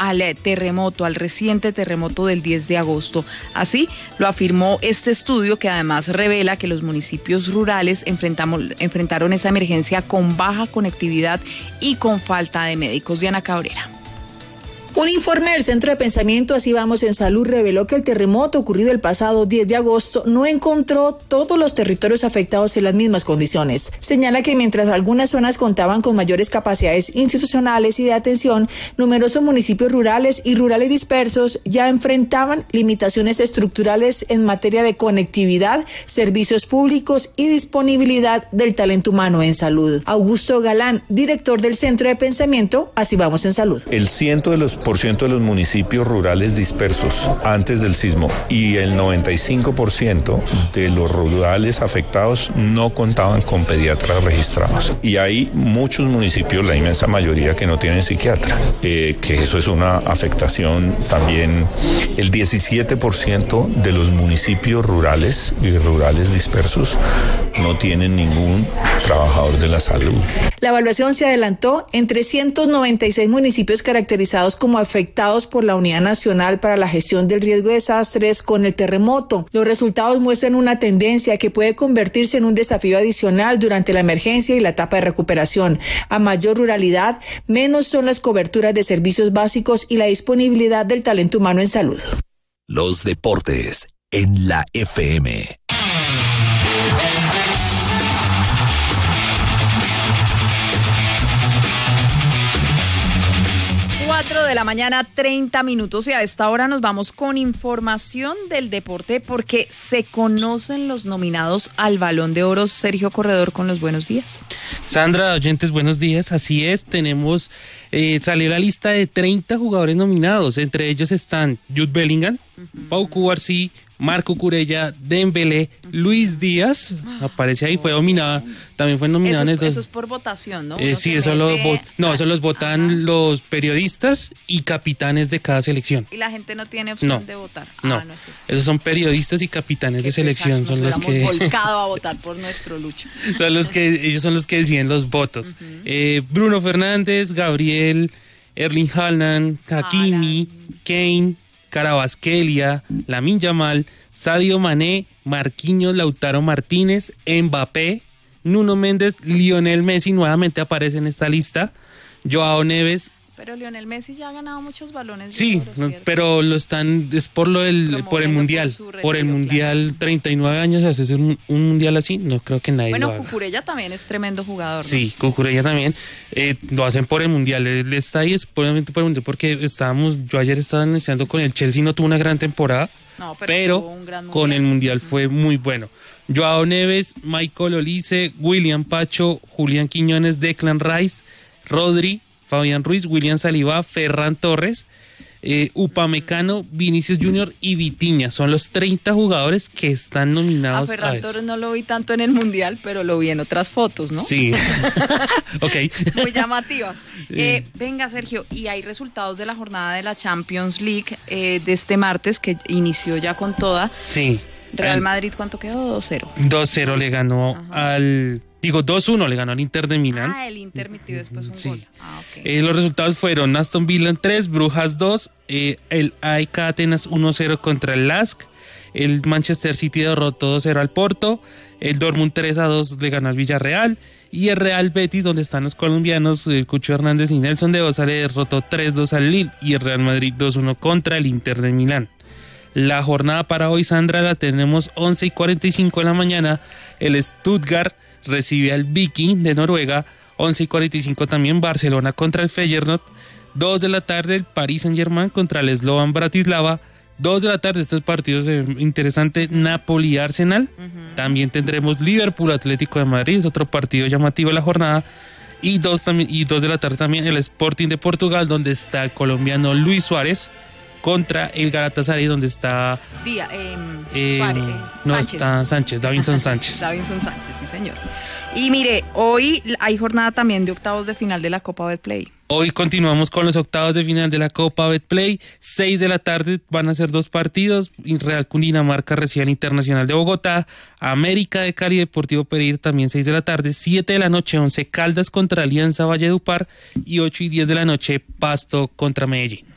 al terremoto, al reciente terremoto del 10 de agosto. Así lo afirmó este estudio, que además revela que los municipios rurales enfrentaron esa emergencia con baja conectividad y con falta de médicos. Diana Cabrera. Un informe del Centro de Pensamiento Así Vamos en Salud reveló que el terremoto ocurrido el pasado 10 de agosto no encontró todos los territorios afectados en las mismas condiciones. Señala que mientras algunas zonas contaban con mayores capacidades institucionales y de atención, numerosos municipios rurales y rurales dispersos ya enfrentaban limitaciones estructurales en materia de conectividad, servicios públicos y disponibilidad del talento humano en salud. Augusto Galán, director del Centro de Pensamiento Así Vamos en Salud. El 100% de los municipios rurales dispersos antes del sismo y el 95% de los rurales afectados no contaban con pediatras registrados. Y hay muchos municipios, la inmensa mayoría, que no tienen psiquiatra, que eso es una afectación también. El 17% de los municipios rurales y rurales dispersos no tienen ningún trabajador de la salud. La evaluación se adelantó en 396 municipios caracterizados como afectados por la Unidad Nacional para la Gestión del Riesgo de Desastres con el terremoto. Los resultados muestran una tendencia que puede convertirse en un desafío adicional durante la emergencia y la etapa de recuperación. A mayor ruralidad, menos son las coberturas de servicios básicos y la disponibilidad del talento humano en salud. Los deportes en la FM. 4 de la mañana, 30 minutos, y a esta hora nos vamos con información del deporte porque se conocen los nominados al Balón de Oro. Sergio Corredor, con los buenos días. Sandra, oyentes, buenos días. Así es, tenemos, salió la lista de 30 jugadores nominados. Entre ellos están Jude Bellingham, Pau Cubarsí, Marco Curella, Dembélé, Luis Díaz, aparece ahí, fue nominada, también fue nominada. Eso es por votación, ¿no? Sí, eso los votan los periodistas y capitanes de cada selección. Y la gente no tiene opción de votar. No es eso. Esos son periodistas y capitanes de selección, son los que volcado a votar por nuestro Lucho. Ellos son los que deciden los votos. Bruno Fernández, Gabriel, Erling Haaland, Hakimi, Kane, Kvaratskhelia, Lamine Yamal, Sadio Mané, Marquinhos, Lautaro Martínez, Mbappé, Nuno Méndez, Lionel Messi nuevamente aparece en esta lista, Joao Neves. Pero Lionel Messi ya ha ganado muchos balones. Sí, pero es por el mundial, por el mundial, claro. 39 años hacer un mundial así, no creo que nadie lo haga. Bueno, Cucurella también es tremendo jugador, ¿no? Sí, Cucurella también, lo hacen por el mundial, él está ahí es por el mundial porque yo ayer estaba anunciando con el Chelsea, no tuvo una gran temporada, pero con el mundial fue muy bueno. Joao Neves, Michael Olise, William Pacho, Julián Quiñones, Declan Rice, Rodri, Fabián Ruiz, William Saliba, Ferran Torres, Upamecano, Vinicius Junior y Vitinha. Son los 30 jugadores que están nominados. A Ferran Torres no lo vi tanto en el Mundial, pero lo vi en otras fotos, ¿no? Sí. Ok. Muy llamativas. Venga, Sergio, y hay resultados de la jornada de la Champions League de este martes, que inició ya con toda. Sí. Real Madrid, ¿cuánto quedó? 2-0. 2-0 le ganó 2-1 le ganó al Inter de Milán. El Inter metió después un gol. Okay. Los resultados fueron Aston Villa 3, Brujas 2, el AEK Atenas 1-0 contra el LASK, el Manchester City derrotó 2-0 al Porto, el Dortmund 3-2 le ganó al Villarreal, y el Real Betis, donde están los colombianos, Cucho Hernández y Nelson de Osa, le derrotó 3-2 al Lille, y el Real Madrid 2-1 contra el Inter de Milán. La jornada para hoy, Sandra, la tenemos 11:45 de la mañana, el Stuttgart recibe al Viking de Noruega, 11:45 también Barcelona contra el Feyenoord, 2 de la tarde el Paris Saint-Germain contra el Slovan Bratislava, 2 de la tarde estos partidos interesantes, Napoli Arsenal, también tendremos Liverpool Atlético de Madrid, es otro partido llamativo de la jornada, y 2 de la tarde también el Sporting de Portugal, donde está el colombiano Luis Suárez, contra el Galatasaray, donde está Davinson Sánchez. Davinson Sánchez, sí señor. Y mire, hoy hay jornada también de octavos de final de la Copa Betplay. Hoy continuamos con los octavos de final de la Copa Betplay. 6 de la tarde van a ser 2 partidos. Real Cundinamarca recibe al Internacional de Bogotá. América de Cali, Deportivo Pereira también 6 de la tarde. 7 de la noche, 11 Caldas contra Alianza Valledupar. Y 8 y 10 de la noche, Pasto contra Medellín.